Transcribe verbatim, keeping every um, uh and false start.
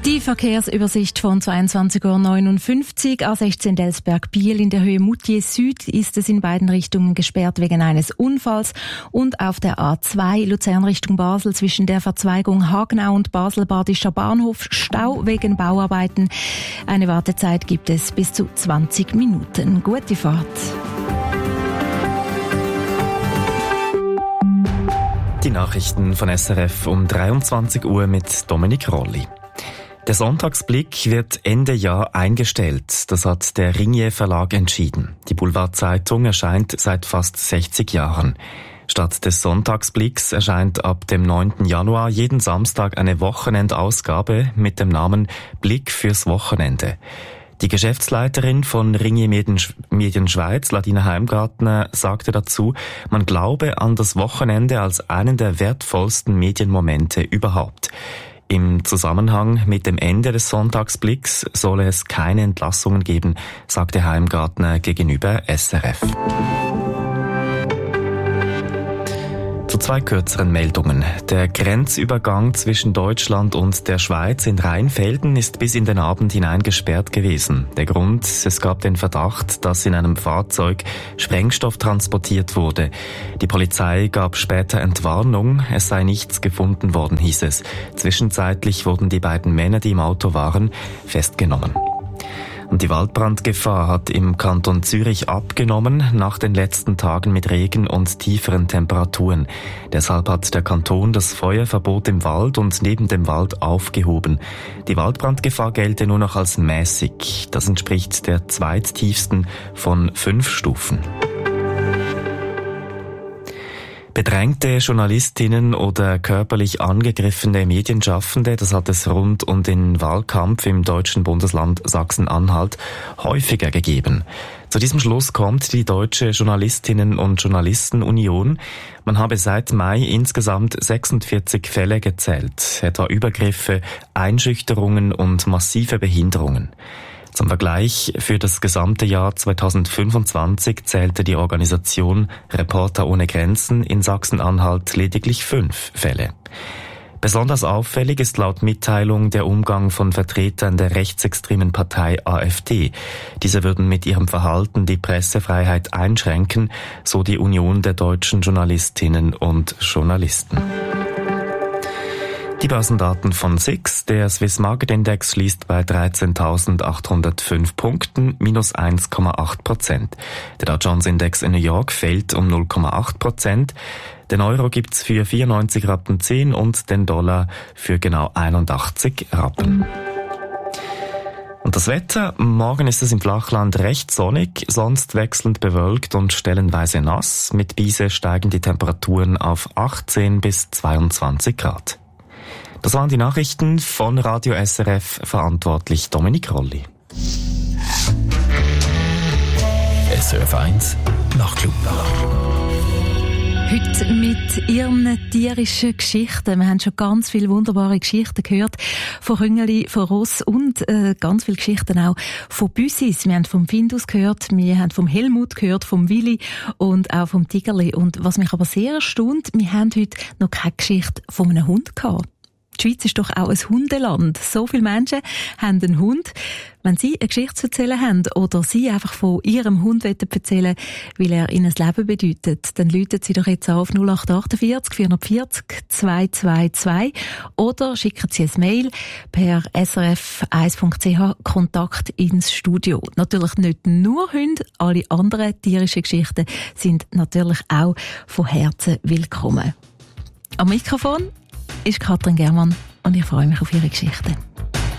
Die Verkehrsübersicht von zweiundzwanzig Uhr neunundfünfzig. A sechzehn Delsberg-Biel in der Höhe Moutier Süd ist es in beiden Richtungen gesperrt wegen eines Unfalls. Und auf der A zwei Luzern Richtung Basel zwischen der Verzweigung Hagenau und Basel-Badischer Bahnhof Stau wegen Bauarbeiten. Eine Wartezeit gibt es bis zu zwanzig Minuten. Gute Fahrt. Die Nachrichten von S R F um dreiundzwanzig Uhr mit Dominik Rolli. Der Sonntagsblick wird Ende Jahr eingestellt. Das hat der Ringier Verlag entschieden. Die Boulevardzeitung erscheint seit fast sechzig Jahren. Statt des Sonntagsblicks erscheint ab dem neunten Januar jeden Samstag eine Wochenendausgabe mit dem Namen Blick fürs Wochenende. Die Geschäftsleiterin von Ringier Medien Schweiz, Ladina Heimgartner, sagte dazu, man glaube an das Wochenende als einen der wertvollsten Medienmomente überhaupt. Im Zusammenhang mit dem Ende des Sonntagsblicks solle es keine Entlassungen geben, sagte Heimgartner gegenüber S R F. Zu zwei kürzeren Meldungen. Der Grenzübergang zwischen Deutschland und der Schweiz in Rheinfelden ist bis in den Abend hinein gesperrt gewesen. Der Grund, es gab den Verdacht, dass in einem Fahrzeug Sprengstoff transportiert wurde. Die Polizei gab später Entwarnung, es sei nichts gefunden worden, hieß es. Zwischenzeitlich wurden die beiden Männer, die im Auto waren, festgenommen. Und die Waldbrandgefahr hat im Kanton Zürich abgenommen nach den letzten Tagen mit Regen und tieferen Temperaturen. Deshalb hat der Kanton das Feuerverbot im Wald und neben dem Wald aufgehoben. Die Waldbrandgefahr gelte nur noch als mäßig. Das entspricht der zweittiefsten von fünf Stufen. Bedrängte Journalistinnen oder körperlich angegriffene Medienschaffende, das hat es rund um den Wahlkampf im deutschen Bundesland Sachsen-Anhalt häufiger gegeben. Zu diesem Schluss kommt die Deutsche Journalistinnen- und Journalistenunion. Man habe seit Mai insgesamt sechsundvierzig Fälle gezählt, etwa Übergriffe, Einschüchterungen und massive Behinderungen. Zum Vergleich, für das gesamte Jahr zweitausendfünfundzwanzig zählte die Organisation Reporter ohne Grenzen in Sachsen-Anhalt lediglich fünf Fälle. Besonders auffällig ist laut Mitteilung der Umgang von Vertretern der rechtsextremen Partei AfD. Diese würden mit ihrem Verhalten die Pressefreiheit einschränken, so die Union der deutschen Journalistinnen und Journalisten. Die Börsendaten von S I X. Der Swiss Market Index schließt bei dreizehntausendachthundertfünf Punkten, minus eins Komma acht Prozent. Der Dow Jones Index in New York fällt um null Komma acht Prozent. Den Euro gibt's für vierundneunzig Rappen zehn und den Dollar für genau einundachtzig Rappen. Und das Wetter? Morgen ist es im Flachland recht sonnig, sonst wechselnd bewölkt und stellenweise nass. Mit Biese steigen die Temperaturen auf achtzehn bis zweiundzwanzig Grad. Das waren die Nachrichten von Radio S R F, verantwortlich Dominik Rolli. S R F eins Nachtclub. Heute mit ihren tierischen Geschichten. Wir haben schon ganz viele wunderbare Geschichten gehört von Rüngeli, von Ross und äh, ganz viele Geschichten auch von Büssis. Wir haben vom Findus gehört, wir haben vom Helmut gehört, vom Willi und auch vom Tigerli. Und was mich aber sehr erstaunt, wir haben heute noch keine Geschichte von einem Hund gehabt. Die Schweiz ist doch auch ein Hundeland. So viele Menschen haben einen Hund. Wenn Sie eine Geschichte zu erzählen haben oder Sie einfach von Ihrem Hund erzählen wollen, weil er Ihnen das Leben bedeutet, dann läuten Sie doch jetzt auf null acht achtundvierzig vierhundertvierzig zweihundertzweiundzwanzig oder schicken Sie ein Mail per s r f eins punkt c h Kontakt ins Studio. Natürlich nicht nur Hunde, alle anderen tierischen Geschichten sind natürlich auch von Herzen willkommen. Am Mikrofon ist Katrin Germann und ich freue mich auf Ihre Geschichten.